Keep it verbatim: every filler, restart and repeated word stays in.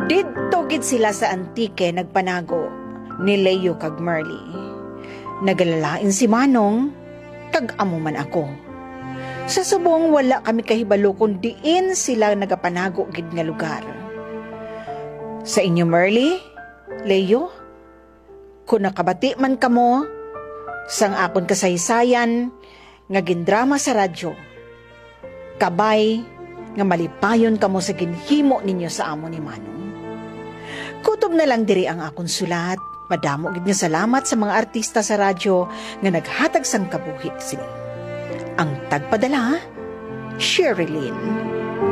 Didto gid sila sa Antique nagpanago ni Leo kag Merly. Nagalalain si Manong kag amo man ako. Sa subong wala kami kahibalo kung diin sila nagapanago gid nga lugar. Sa inyo Merly, Leo, kung nakabati man kamo sang akon kasaysayan nga gindrama sa radyo, kabay nga malipayon kamo sa ginhimo ninyo sa amo ni Manong. Kutob na lang diri ang akon sulat. Madamo gid nga salamat sa mga artista sa radyo nga naghatag sang kabuhit sini. Ang tagpadala, Sherilyn.